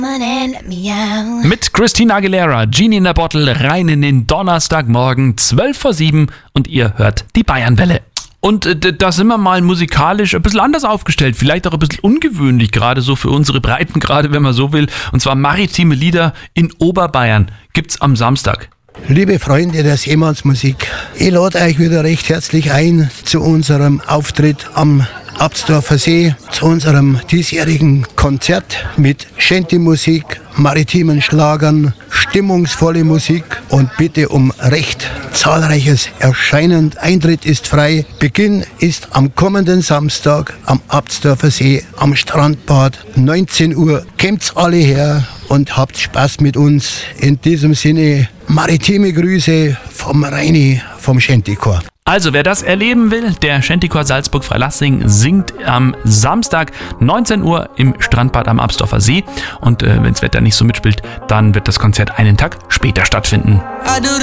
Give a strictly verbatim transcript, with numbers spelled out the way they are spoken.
Mit Christina Aguilera, Genie in der Bottle, rein in den Donnerstagmorgen, zwölf vor sieben und ihr hört die Bayernwelle. Und äh, da sind wir mal musikalisch ein bisschen anders aufgestellt, vielleicht auch ein bisschen ungewöhnlich, gerade so für unsere Breitengrade, wenn man so will. Und zwar maritime Lieder in Oberbayern gibt's am Samstag. Liebe Freunde der Seemannsmusik, ich lade euch wieder recht herzlich ein zu unserem Auftritt am Absdorfer See, zu unserem diesjährigen Konzert mit Shanty-Musik, maritimen Schlagern, stimmungsvolle Musik und bitte um recht zahlreiches Erscheinen. Eintritt ist frei. Beginn ist am kommenden Samstag am Absdorfer See am Strandbad, neunzehn Uhr. Kommt's alle her und habt Spaß mit uns. In diesem Sinne maritime Grüße vom Reini vom Shantychor. Also, wer das erleben will, der Shantychor Salzburg-Freilassing singt am Samstag neunzehn Uhr im Strandbad am Absdorfer See. Und äh, wenn das Wetter nicht so mitspielt, dann wird das Konzert einen Tag später stattfinden.